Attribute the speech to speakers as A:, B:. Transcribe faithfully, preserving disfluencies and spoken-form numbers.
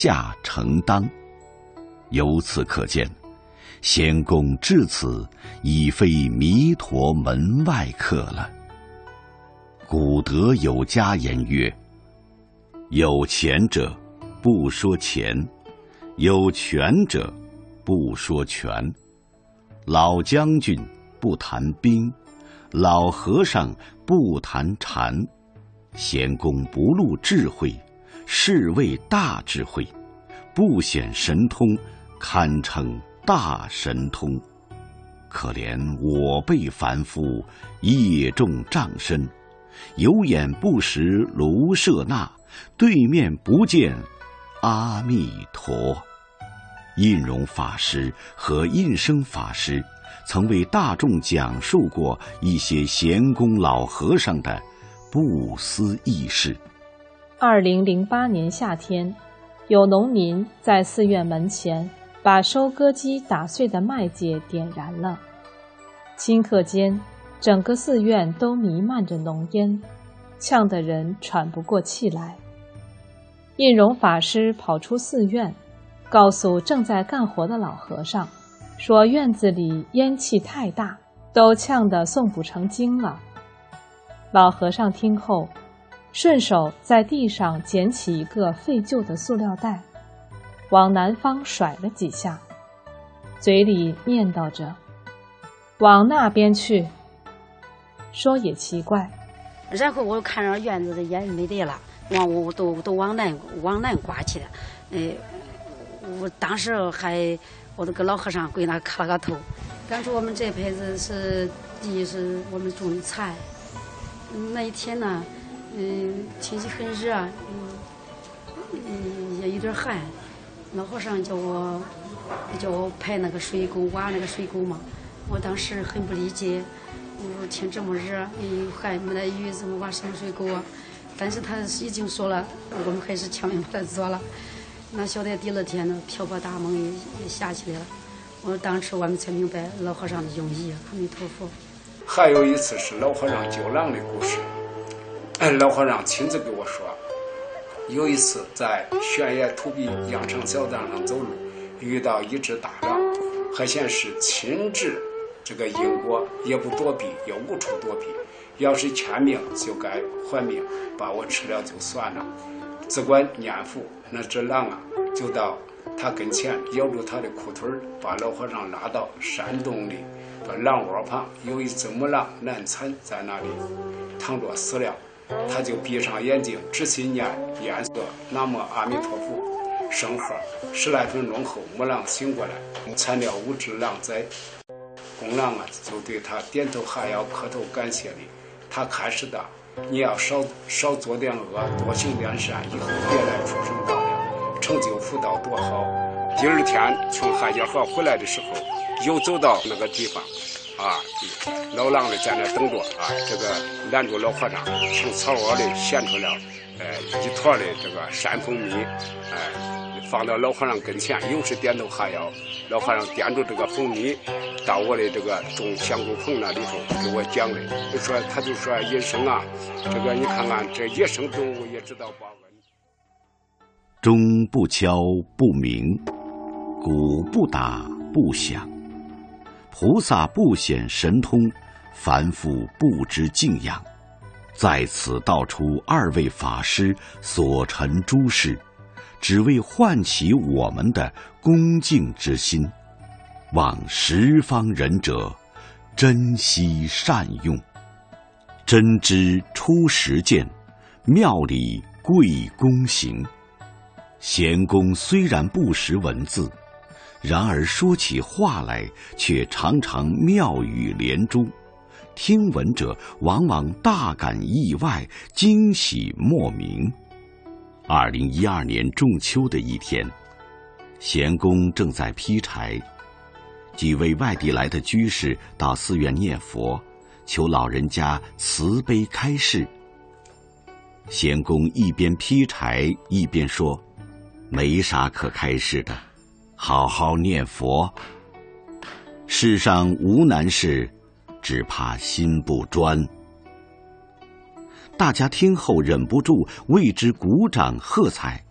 A: 下承当。由此可见，仙公至此已非弥陀门外客了。古德有家言曰：有钱者不说钱，有权者不说权。老将军不谈兵，老和尚不谈禅。仙公不露智慧，是谓大智慧；不显神通，堪称大神通。可怜我辈凡夫，业重障身，有眼不识卢舍那，对面不见阿弥陀。印容法师和印生法师曾为大众讲述过一些贤公老和尚的不思议事。
B: 二零零八年夏天，有农民在寺院门前把收割机打碎的麦秸点燃了，顷刻间，整个寺院都弥漫着浓烟，呛得人喘不过气来。印容法师跑出寺院，告诉正在干活的老和尚，说院子里烟气太大，都呛得诵不成经了。老和尚听后，顺手在地上捡起一个废旧的塑料袋，往南方甩了几下，嘴里念叨着：往那边去。说也奇怪，
C: 然后我看着院子的烟没得了，往我都都往南往南刮去了。呃，我当时还我都跟老和尚跪那磕了个头，感觉我们这辈子是地是我们种的菜。那一天呢，嗯，天气很热，嗯，嗯，也有点寒。老和尚叫我叫我排那个水沟，挖那个水沟嘛。我当时很不理解，我说天这么热，又寒没来雨，怎么挖什么水沟啊？但是他已经说了，我们还是强行把它做了。那晓得第二天呢，瓢泼大梦也也下起来了。我当时我们才明白老和尚的用意。阿弥陀佛。
D: 还有一次是老和尚救狼的故事，老和尚亲自给我说，有一次在悬崖土壁羊肠小道上走路，遇到一只大狼，还显示亲至这个因果，也不躲避，也无处躲避，要是欠命就该还命，把我吃了就算了。只管念佛，那只狼啊就到他跟前咬住他的裤腿，把老和尚拉到山洞里，把狼窝旁有一只母狼难产在那里躺着死了。他就闭上眼睛，仔细念念诵南无阿弥陀佛圣号。十来分钟后，母狼醒过来，产了五只狼崽。公狼啊就对他点头哈腰，磕头感谢礼。他开始的，你要少少做点恶，多行点善，以后别来畜生道了，成就福道多好。第二天从海家河回来的时候，又走到那个地方啊，老狼的在那等着啊，这个拦住老和尚，从草窝里衔出了呃一坨的这个山蜂蜜，哎、呃，放到老和尚跟前，又是点头哈腰。老和尚掂住这个蜂蜜，到我的这个种香菇棚那里头给我讲的，就说他就说野生啊，这个你看看这野生动物也知道报恩。
A: 钟不敲不鸣，鼓不打不响。菩萨不显神通，凡夫不知敬仰。在此道出二位法师所陈诸事，只为唤起我们的恭敬之心，望十方仁者珍惜善用。真知出实践，妙理贵躬行。贤公虽然不识文字，然而说起话来却常常妙语连珠，听闻者往往大感意外，惊喜莫名。二零一二年仲秋的一天，贤公正在劈柴，几位外地来的居士到寺院念佛，求老人家慈悲开示。贤公一边劈柴一边说，没啥可开示的，好好念佛。世上无难事，只怕心不专。大家听后忍不住为之鼓掌喝彩。